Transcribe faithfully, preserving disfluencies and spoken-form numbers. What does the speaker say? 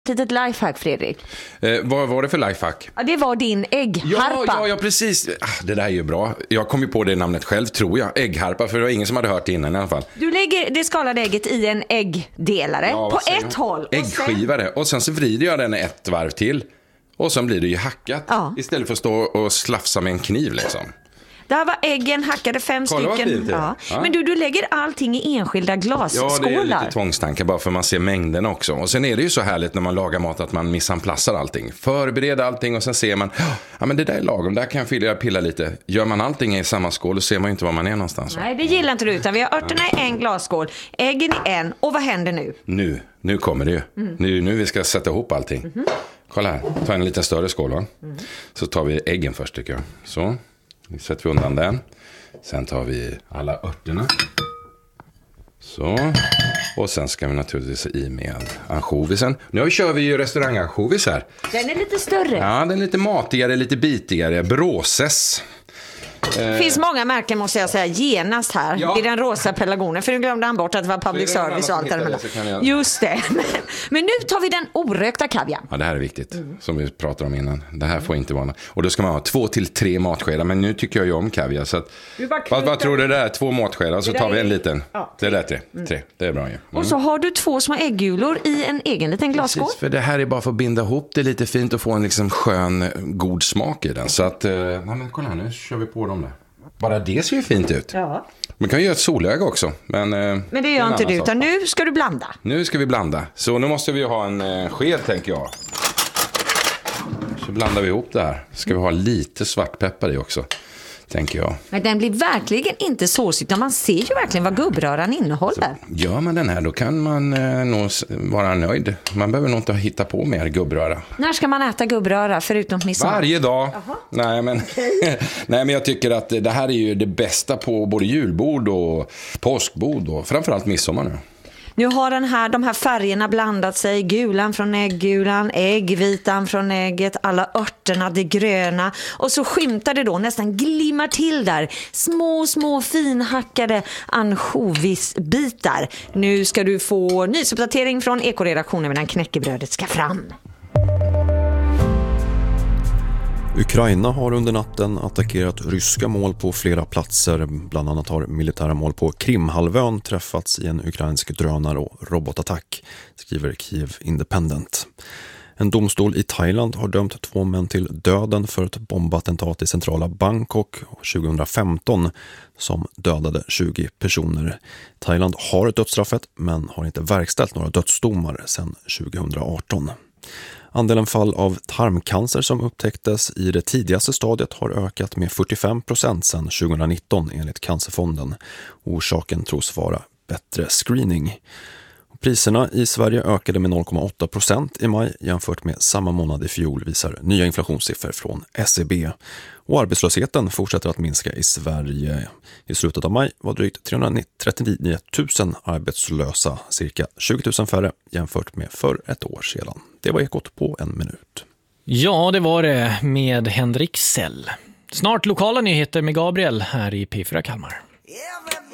Litet lifehack, Fredrik. Eh, vad var det för lifehack? Ja, det var din äggharpa. Ja, ja, ja, precis. Ah, det där är ju bra. Jag kom ju på det namnet själv, tror jag. Äggharpa, för det var ingen som hade hört det innan i alla fall. Du lägger det skalade ägget i en äggdelare Ja, på säger ett man? håll. Och Äggskivare. Och sen så vrider jag den ett varv till. Och sen blir det ju hackat. Ja. Istället för att stå och slafsa med en kniv liksom. Där var äggen hackade fem Kolla vad stycken. fint det är. Ja. Ja. Men du, du lägger allting i enskilda glasskålar. Ja, det är lite tvångstankar bara för man ser mängden också. Och sen är det ju så härligt när man lagar mat att man missanplassar allting. Förbereder allting och sen ser man, ja men det där är lagom, där kan jag fylla, pilla lite. Gör man allting i samma skål och ser man ju inte var man är någonstans. Nej, det gillar inte du, utan vi har örterna i en glasskål, äggen i en, och vad händer nu? Nu, nu kommer det ju. Mm. Nu, nu vi ska sätta ihop allting. Mm. Kolla här, ta en lite större skål va? Mm. Så tar vi äggen först tycker jag. Så, nu sätter vi undan den. Sen tar vi alla örterna. Så. Och sen ska vi naturligtvis i med ansjovisen. Nu kör vi ju restaurangansjovis här. Den är lite större. Ja, den är lite matigare, lite bitigare. Bråses. Det finns många märken måste jag säga genast här. Ja. I den rosa pelargonen. För nu glömde han bort att det var public det är service och allt det, däremellan. Just det. Men, men nu tar vi den orökta kavian. Ja, det här är viktigt. Mm. Som vi pratade om innan. Det här får inte vara något. Och då ska man ha två till tre matskedar. Men nu tycker jag ju om kaviar. Så att, vad, vad tror du det är? Två matskedar. Så tar vi en liten. Ja, det är där tre. Mm. tre. Det är bra ju. Mm. Och så har du två små äggulor i en egen liten glasskål. Precis, för det här är bara för att binda ihop det lite fint och få en liksom skön, god smak i den. Så att, eh, nej men kolla här, nu kör vi på dem där. Bara det ser ju fint ut. Ja. Man kan ju göra ett solöga också. Men, eh, men det gör inte du, utan nu ska du blanda. Nu ska vi blanda. Så nu måste vi ha en eh, sked, tänker jag. Så blandar vi ihop det här. Ska vi ha lite svartpeppar i också, tänker jag. Men den blir verkligen inte såsig, utan man ser ju verkligen vad gubbröran innehåller. Så gör man den här, då kan man eh, nog vara nöjd. Man behöver nog inte hitta på mer gubbröra. När ska man äta gubbröra förutom midsommar? Varje dag. Nej men, nej men jag tycker att det här är ju det bästa på både julbord och påskbord och framförallt midsommar nu. Nu har den här, de här färgerna blandat sig. Gulan från äggulan, äggvitan från ägget, alla örterna, det gröna. Och så skymtar det då, nästan glimmar till där. Små, små finhackade ansjovisbitar. Nu ska du få nyhetsuppdatering från Ekoredaktionen medan knäckebrödet ska fram. Ukraina har under natten attackerat ryska mål på flera platser. Bland annat har militära mål på Krimhalvön träffats i en ukrainsk drönar- och robotattack, skriver Kiev Independent. En domstol i Thailand har dömt två män till döden för ett bombattentat i centrala Bangkok tjugohundrafemton som dödade tjugo personer. Thailand har dödsstraffet men har inte verkställt några dödsdomar sedan tjugohundraarton. Andelen fall av tarmcancer som upptäcktes i det tidigaste stadiet har ökat med fyrtiofem procent sedan tjugohundranitton enligt Cancerfonden. Orsaken tros vara bättre screening. Priserna i Sverige ökade med noll komma åtta procent i maj jämfört med samma månad i fjol, visar nya inflationssiffror från S E B. Och arbetslösheten fortsätter att minska i Sverige. I slutet av maj var drygt trehundratrettionio tusen arbetslösa, cirka tjugo tusen färre jämfört med för ett år sedan. Det var Ekot på en minut. Ja, det var det med Henrik Sell. Snart lokala nyheter med Gabriel här i P fyra Kalmar.